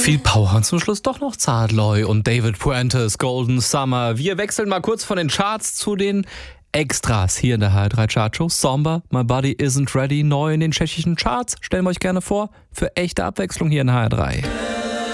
Viel Power und zum Schluss doch noch Zadloy und David Puentes Golden Summer. Wir wechseln mal kurz von den Charts zu den Extras hier in der HR3 Chartshow. Somber, My Body Isn't Ready, neu in den tschechischen Charts. Stellen wir euch gerne vor, für echte Abwechslung hier in HR3.